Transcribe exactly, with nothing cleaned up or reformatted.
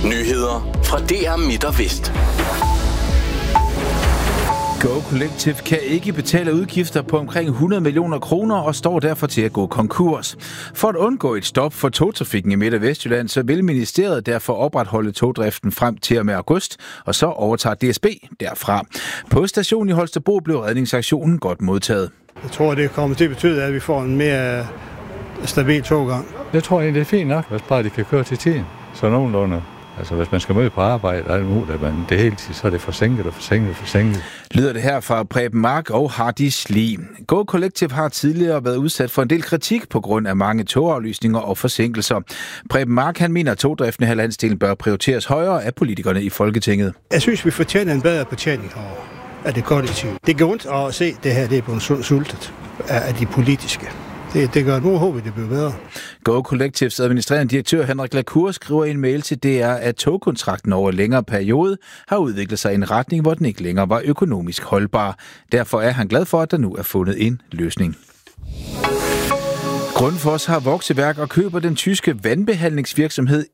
Nyheder fra D R Midt og Vest. Go Collective kan ikke betale udgifter på omkring hundrede millioner kroner og står derfor til at gå konkurs. For at undgå et stop for togtrafikken i Midt- og Vestjylland, så vil ministeriet derfor opretholde togdriften frem til og med august, og så overtager D S B derfra. På stationen i Holstebro blev redningsaktionen godt modtaget. Jeg tror, det kommer til at betyde, at vi får en mere stabil toggang. Jeg tror egentlig, det er fint nok, hvis bare de kan køre til tiden. Så nogenlunde. Altså, hvis man skal møde på arbejde, er det muligt, men det hele tiden, så er det forsinket og forsinket og forsinket. Lyder det her fra Preben Mark og Hardis Lee. Go Collective har tidligere været udsat for en del kritik på grund af mange togaflysninger og forsinkelser. Preben Mark, han mener, at togdriften her landsdelen bør prioriteres højere af politikerne i Folketinget. Jeg synes, vi fortjener en bedre betjening over af det kollektive. Det går ondt at se, det her det er blevet sultet af de politiske. Det, det gør nu, håber det bliver bedre. Go Collectives administrerende direktør Henrik Lacour skriver i en mail til D R, at togkontrakten over en længere periode har udviklet sig i en retning, hvor den ikke længere var økonomisk holdbar. Derfor er han glad for, at der nu er fundet en løsning. Grundfos har vokseværk og køber den tyske vandbehandlingsvirksomhed